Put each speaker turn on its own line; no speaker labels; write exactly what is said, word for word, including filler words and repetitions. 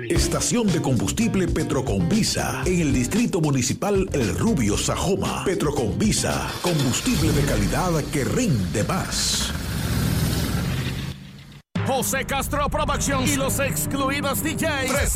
Estación de combustible Petroconvisa en el Distrito Municipal El Rubio, Sajoma. Petroconvisa, combustible de calidad que rinde más.
José Castro Productions y los excluidos D Js